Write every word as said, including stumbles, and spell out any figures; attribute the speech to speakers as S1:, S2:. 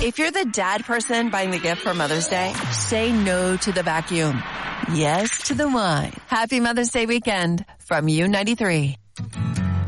S1: If you're the dad person buying the gift for Mother's Day, say no to the vacuum. Yes to the wine. Happy Mother's Day weekend from U ninety-three.